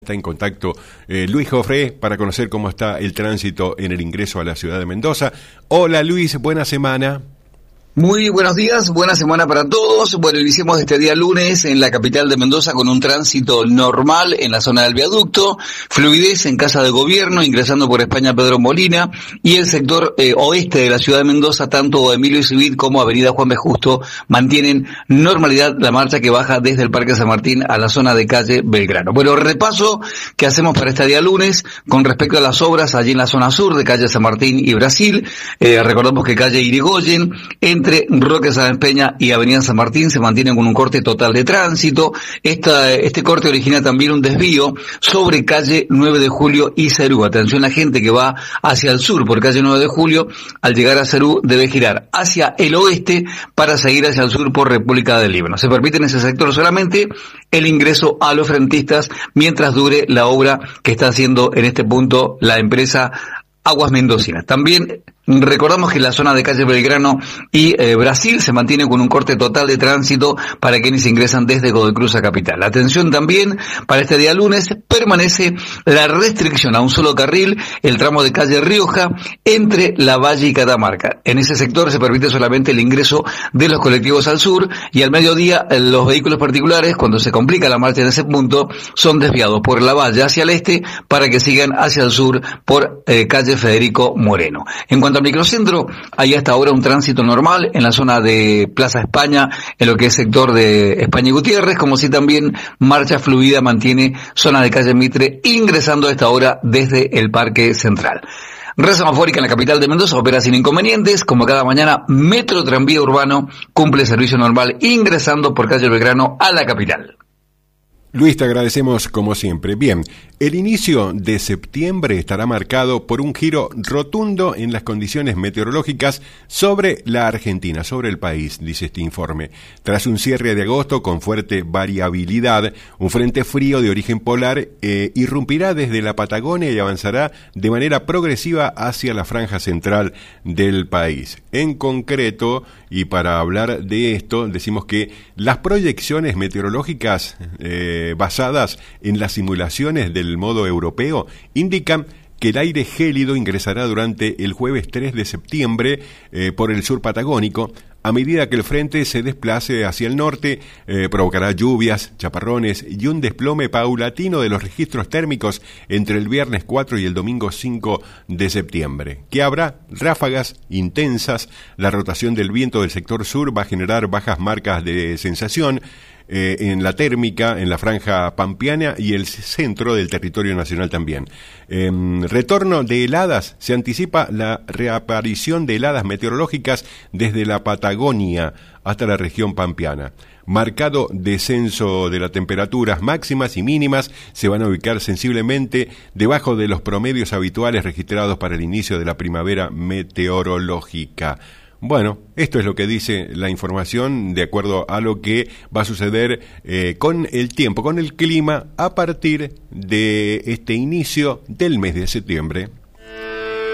Está en contacto Luis Jofré para conocer cómo está el tránsito en el ingreso a la ciudad de Mendoza. Hola Luis, buena semana. Muy buenos días, buena semana para todos. Bueno, iniciamos este día lunes en la capital de Mendoza con un tránsito normal en la zona del viaducto, fluidez en Casa de Gobierno, ingresando por España Pedro Molina, y el sector oeste de la ciudad de Mendoza, tanto Emilio Izuit como Avenida Juan B. Justo, mantienen normalidad la marcha que baja desde el Parque San Martín a la zona de calle Belgrano. Bueno, repaso que hacemos para este día lunes con respecto a las obras allí en la zona sur de calle San Martín y Brasil. Recordamos que calle Irigoyen, entre Roque Sáenz Peña y Avenida San Martín se mantienen con un corte total de tránsito. Este corte origina también un desvío sobre calle 9 de Julio y Cerú. Atención, la gente que va hacia el sur por calle 9 de Julio, al llegar a Cerú debe girar hacia el oeste para seguir hacia el sur por República del Líbano. Se permite en ese sector solamente el ingreso a los frentistas mientras dure la obra que está haciendo en este punto la empresa Aguas Mendocinas. También recordamos que la zona de calle Belgrano y Brasil se mantiene con un corte total de tránsito para quienes ingresan desde Godoy Cruz a Capital. Atención también, para este día lunes permanece la restricción a un solo carril, el tramo de calle Rioja, entre La Valle y Catamarca. En ese sector se permite solamente el ingreso de los colectivos al sur, y al mediodía los vehículos particulares, cuando se complica la marcha en ese punto, son desviados por La Valle hacia el este para que sigan hacia el sur por calle Federico Moreno. En cuanto al microcentro, hay hasta ahora un tránsito normal en la zona de Plaza España, en lo que es sector de España y Gutiérrez, como si también marcha fluida mantiene zona de calle Mitre, ingresando a esta hora desde el Parque Central. Red semafórica en la capital de Mendoza opera sin inconvenientes. Como cada mañana, Metro Tranvía Urbano cumple servicio normal ingresando por calle Belgrano a la capital. Luis, te agradecemos como siempre. Bien, el inicio de septiembre estará marcado por un giro rotundo en las condiciones meteorológicas sobre la Argentina, sobre el país, dice este informe. Tras un cierre de agosto con fuerte variabilidad, un frente frío de origen polar irrumpirá desde la Patagonia y avanzará de manera progresiva hacia la franja central del país. En concreto, y para hablar de esto, decimos que las proyecciones meteorológicas basadas en las simulaciones del modo europeo indican que el aire gélido ingresará durante el jueves 3 de septiembre por el sur patagónico. A medida que el frente se desplace hacia el norte, provocará lluvias, chaparrones y un desplome paulatino de los registros térmicos entre el viernes 4 y el domingo 5 de septiembre, que habrá ráfagas intensas. La rotación del viento del sector sur va a generar bajas marcas de sensación en la térmica, en la franja pampeana y el centro del territorio nacional también. Retorno de heladas, se anticipa la reaparición de heladas meteorológicas desde la Patagonia hasta la región pampeana. Marcado descenso de las temperaturas máximas y mínimas, se van a ubicar sensiblemente debajo de los promedios habituales registrados para el inicio de la primavera meteorológica. Bueno, esto es lo que dice la información de acuerdo a lo que va a suceder con el tiempo, con el clima, a partir de este inicio del mes de septiembre.